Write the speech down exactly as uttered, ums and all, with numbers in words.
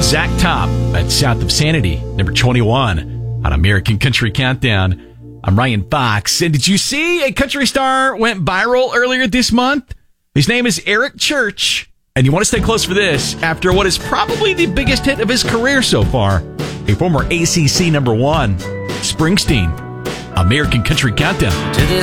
Zach Top at South of Sanity, number twenty-one on American Country Countdown. I'm Ryan Fox. And did you see a country star went viral earlier this month? His name is Eric Church. And you want to stay close for this after what is probably the biggest hit of his career so far. A former A C C number one, Springsteen. American Country Countdown.